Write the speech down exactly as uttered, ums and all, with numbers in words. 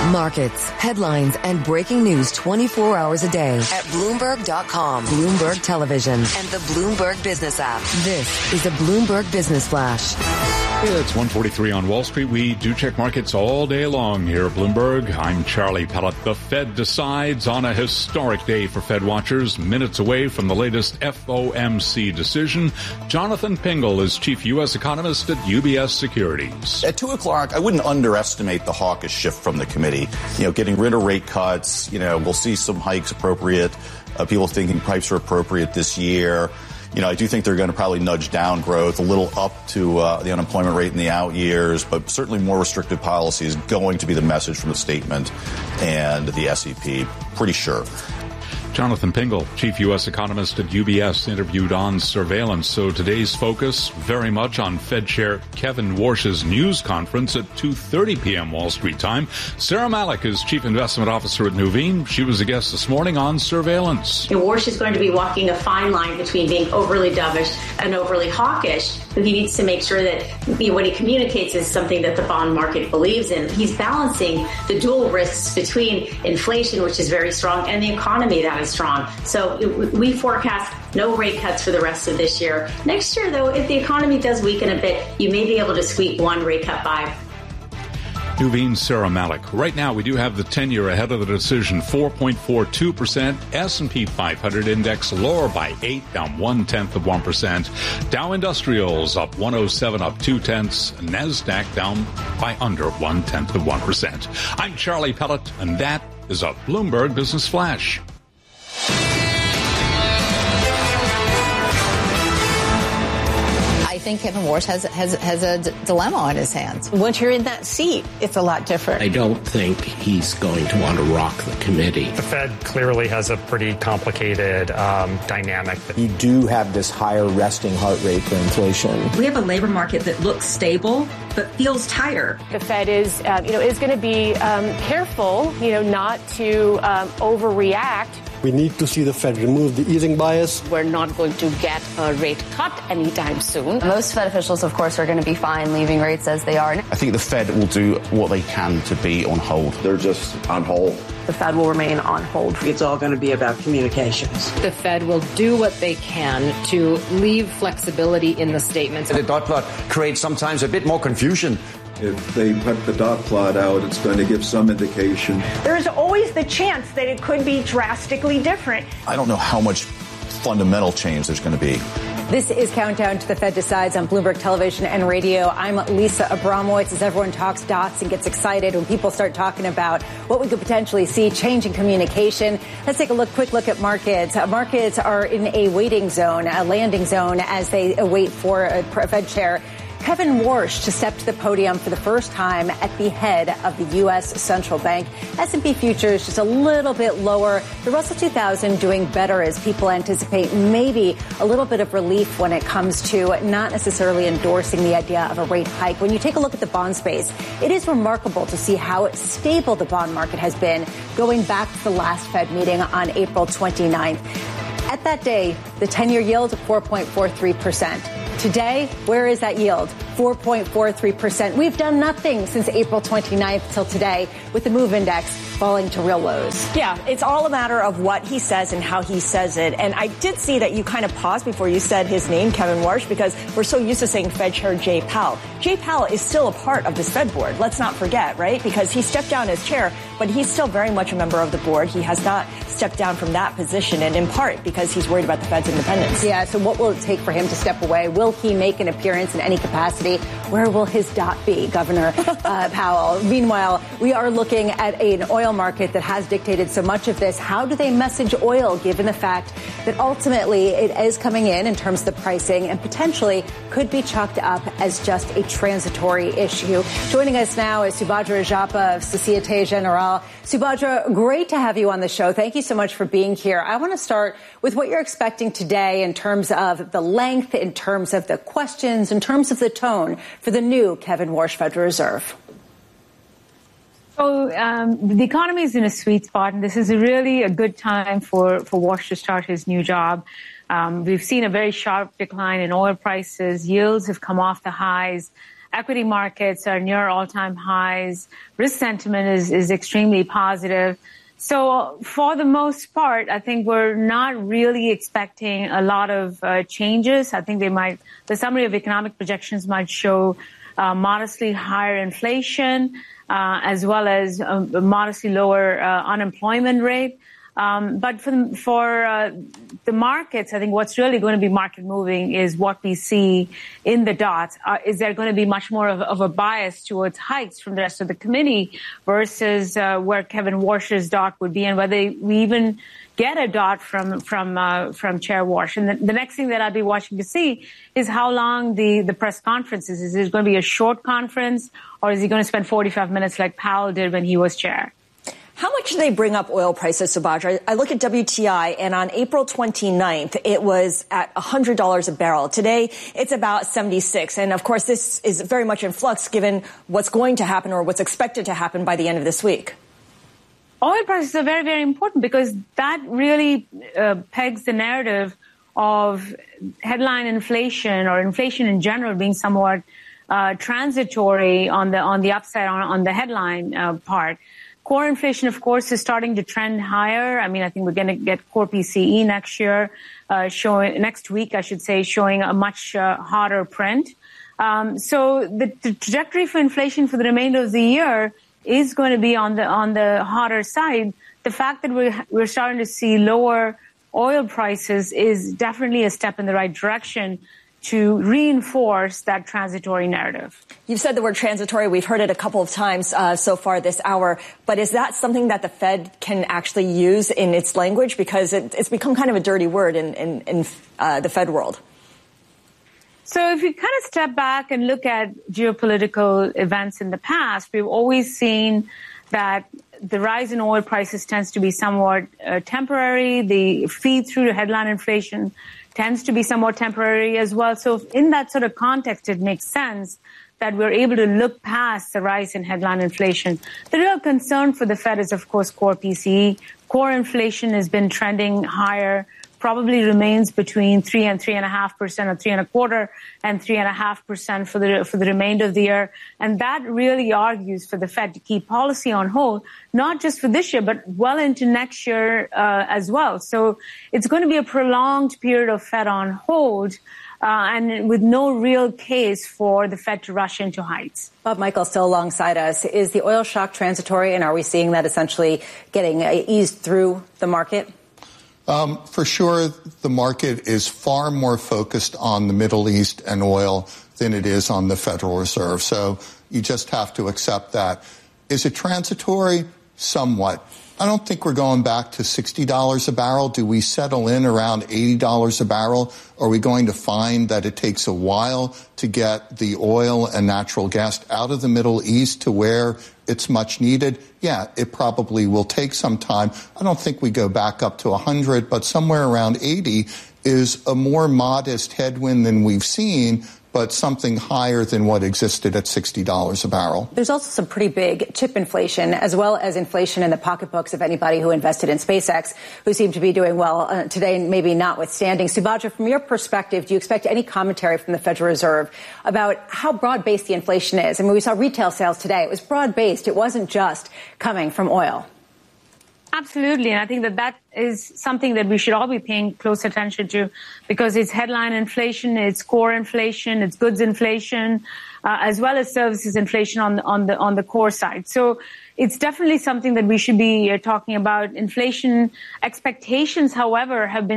Markets, headlines, and breaking news twenty-four hours a day at Bloomberg dot com, Bloomberg Television, and the Bloomberg Business app. This is a Bloomberg Business Flash. It's one forty-three on Wall Street. We do check markets all day long here at Bloomberg. I'm Charlie Pellet. The Fed decides on a historic day for Fed watchers, minutes away from the latest F O M C decision. Jonathan Pingle is chief U S economist at U B S Securities. At two o'clock, I wouldn't underestimate the hawkish shift from the committee. You know, getting rid of rate cuts. You know, we'll see some hikes appropriate. Uh, people thinking pipes are appropriate this year. You know, I do think they're going to probably nudge down growth a little up to uh, the unemployment rate in the out years, but certainly more restrictive policy is going to be the message from the statement and the S E P. Pretty sure. Jonathan Pingle, chief U S economist at U B S, interviewed on surveillance. So today's focus very much on Fed Chair Kevin Warsh's news conference at two thirty p.m. Wall Street time. Sarah Malik is chief investment officer at Nuveen. She was a guest this morning on surveillance. And Warsh is going to be walking a fine line between being overly dovish and overly hawkish. But he needs to make sure that you know, what he communicates is something that the bond market believes in. He's balancing the dual risks between inflation, which is very strong, and the economy that is strong. So we forecast no rate cuts for the rest of this year. Next year, though, if the economy does weaken a bit, you may be able to squeak one rate cut by. Nuveen's Sarah Malik. Right now, we do have the ten-year ahead of the decision, four point four two percent. S and P five hundred index lower by eight, down one-tenth of one percent. Dow Industrials up one oh seven, up two-tenths. NASDAQ down by under one-tenth of one percent. I'm Charlie Pellet, and that is a Bloomberg Business Flash. I think Kevin Warsh has, has, has a d- dilemma on his hands. Once you're in that seat, it's a lot different. I don't think he's going to want to rock the committee. The Fed clearly has a pretty complicated um, dynamic. You do have this higher resting heart rate for inflation. We have a labor market that looks stable, but feels tighter. The Fed is, uh, you know, is going to be um, careful, you know, not to um, overreact. We need to see the Fed remove the easing bias. We're not going to get a rate cut anytime soon. Most Fed officials, of course, are going to be fine leaving rates as they are. I think the Fed will do what they can to be on hold. They're just on hold. The Fed will remain on hold. It's all going to be about communications. The Fed will do what they can to leave flexibility in the statements. The dot plot creates sometimes a bit more confusion. If they put the dot plot out, it's going to give some indication. There's always the chance that it could be drastically different. I don't know how much fundamental change there's going to be. This is Countdown to the Fed Decides on Bloomberg Television and Radio. I'm Lisa Abramowitz. As everyone talks dots and gets excited when people start talking about what we could potentially see change in communication. Let's take a look, quick look at markets. Uh, markets are in a waiting zone, a landing zone, as they await for a Fed chair Kevin Warsh to step to the podium for the first time at the head of the U S Central Bank. S and P futures just a little bit lower. The Russell two thousand doing better as people anticipate maybe a little bit of relief when it comes to not necessarily endorsing the idea of a rate hike. When you take a look at the bond space, it is remarkable to see how stable the bond market has been going back to the last Fed meeting on April twenty-ninth. At that day, the ten-year yield of four point four three percent. Today, where is that yield? four point four three percent. We've done nothing since April twenty-ninth till today, with the MOVE Index falling to real lows. Yeah, it's all a matter of what he says and how he says it. And I did see that you kind of paused before you said his name, Kevin Warsh, because we're so used to saying Fed Chair Jay Powell. Jay Powell is still a part of this Fed board. Let's not forget, right? Because he stepped down as chair, but he's still very much a member of the board. He has not stepped down from that position, and in part because he's worried about the Fed's independence. Yeah, so what will it take for him to step away? Will he make an appearance in any capacity? Where will his dot be, Governor uh, Powell? Meanwhile, we are looking at an oil market that has dictated so much of this. How do they message oil, given the fact that ultimately it is coming in in terms of the pricing and potentially could be chalked up as just a transitory issue? Joining us now is Subhadra Rajappa of Societe Generale. Subhadra, great to have you on the show. Thank you so much for being here. I want to start with what you're expecting today in terms of the length, in terms of the questions, in terms of the tone for the new Kevin Warsh Federal Reserve. So um, the economy is in a sweet spot, and this is a really a good time for, for Warsh to start his new job. Um, we've seen a very sharp decline in oil prices. Yields have come off the highs. Equity markets are near all-time highs. Risk sentiment is, is extremely positive. So for the most part, I think we're not really expecting a lot of uh, changes. I think they might, the summary of economic projections might show uh, modestly higher inflation, uh, as well as a modestly lower uh, unemployment rate. Um, but for, for uh, the markets, I think what's really going to be market moving is what we see in the dots. Uh, is there going to be much more of, of a bias towards hikes from the rest of the committee versus uh, where Kevin Warsh's dot would be, and whether we even get a dot from from uh, from Chair Warsh? And the, the next thing that I'll be watching to see is how long the the press conference is. Is it going to be a short conference, or is he going to spend forty-five minutes like Powell did when he was chair? How much do they bring up oil prices, Subhadra? I look at W T I, and on April twenty-ninth, it was at one hundred dollars a barrel. Today, it's about seventy-six. And, of course, this is very much in flux given what's going to happen or what's expected to happen by the end of this week. Oil prices are very, very important because that really uh, pegs the narrative of headline inflation or inflation in general being somewhat uh, transitory on the on the upside, on, on the headline uh, part. Core inflation, of course, is starting to trend higher. I mean, I think we're going to get core P C E next year, uh, showing next week, I should say, showing a much uh, hotter print. Um, so the, the trajectory for inflation for the remainder of the year is going to be on the on the hotter side. The fact that we're we're starting to see lower oil prices is definitely a step in the right direction to reinforce that transitory narrative. You've said the word transitory. We've heard it a couple of times uh, so far this hour. But is that something that the Fed can actually use in its language? Because it, it's become kind of a dirty word in, in, in uh, the Fed world. So if you kind of step back and look at geopolitical events in the past, we've always seen that the rise in oil prices tends to be somewhat uh, temporary. The feed through to headline inflation tends to be somewhat temporary as well. So in that sort of context, it makes sense that we're able to look past the rise in headline inflation. The real concern for the Fed is, of course, core P C E. Core inflation has been trending higher, probably remains between three and three and a half percent, or three and a quarter and three and a half percent for the for the remainder of the year. And that really argues for the Fed to keep policy on hold, not just for this year, but well into next year uh, as well. So it's going to be a prolonged period of Fed on hold, uh, and with no real case for the Fed to rush into heights. Bob Michael still alongside us. Is the oil shock transitory, and are we seeing that essentially getting uh, eased through the market? Um, for sure, the market is far more focused on the Middle East and oil than it is on the Federal Reserve. So you just have to accept that. Is it transitory? Somewhat. I don't think we're going back to sixty dollars a barrel. Do we settle in around eighty dollars a barrel? Are we going to find that it takes a while to get the oil and natural gas out of the Middle East to where it's much needed? Yeah, it probably will take some time. I don't think we go back up to one hundred, but somewhere around eighty is a more modest headwind than we've seen, but something higher than what existed at sixty dollars a barrel. There's also some pretty big chip inflation, as well as inflation in the pocketbooks of anybody who invested in SpaceX, who seem to be doing well uh, today, maybe notwithstanding. Subhadra, from your perspective, do you expect any commentary from the Federal Reserve about how broad-based the inflation is? I mean, we saw retail sales today. It was broad-based. It wasn't just coming from oil. Absolutely. And I think that that is something that we should all be paying close attention to, because it's headline inflation, it's core inflation, it's goods inflation, uh, as well as services inflation on the, on the, on the core side. So it's definitely something that we should be uh, talking about. Inflation expectations, however, have been